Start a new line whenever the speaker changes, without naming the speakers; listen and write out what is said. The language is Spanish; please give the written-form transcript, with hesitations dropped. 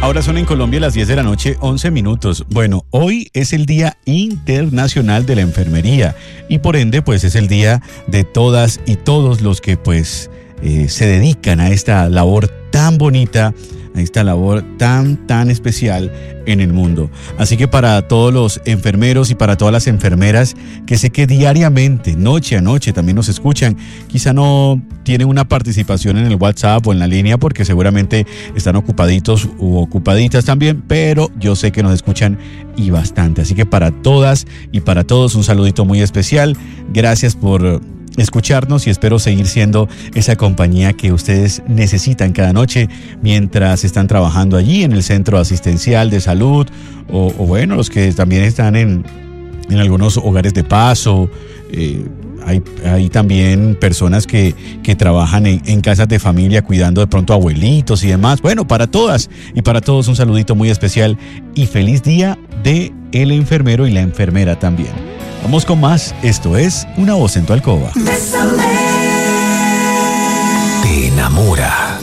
Ahora son en Colombia las 10 de la noche, 11 minutos. Bueno, hoy es el Día Internacional de la Enfermería y por ende, pues es el día de todas y todos los que pues se dedican a esta labor tan bonita, a esta labor tan especial en el mundo. Así que para todos los enfermeros y para todas las enfermeras que sé que diariamente, noche a noche también nos escuchan, quizá no tienen una participación en el WhatsApp o en la línea porque seguramente están ocupaditos u ocupaditas también, pero yo sé que nos escuchan y bastante. Así que para todas y para todos un saludito muy especial. Gracias por escucharnos y espero seguir siendo esa compañía que ustedes necesitan cada noche mientras están trabajando allí en el centro asistencial de salud o bueno, los que también están en algunos hogares de paso. Hay también personas que trabajan en casas de familia cuidando de pronto abuelitos y demás. Bueno, para todas y para todos un saludito muy especial y feliz día de el enfermero y la enfermera también. Vamos con más. Esto es Una Voz en tu Alcoba.
Te enamora.